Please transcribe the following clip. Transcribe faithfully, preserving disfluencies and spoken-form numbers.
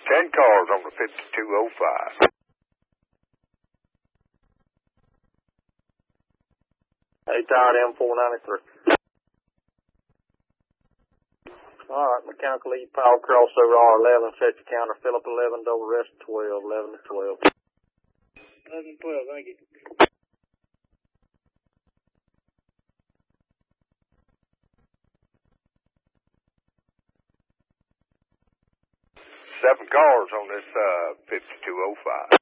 Ten cars on the fifty-two oh five. Hey, tired M four ninety-three. All right, mechanical lead power crossover R eleven, set your counter, Phillip eleven, double rest twelve, eleven to twelve. eleven to twelve, thank you. Seven cars on this uh, fifty-two oh five.